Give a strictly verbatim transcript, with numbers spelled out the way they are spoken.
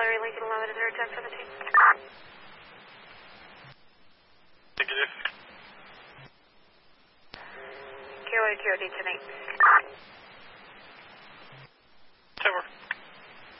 Larry Lincoln eleven zero ten seventeen. Negative. Kilo Q O D ten eight. Tower.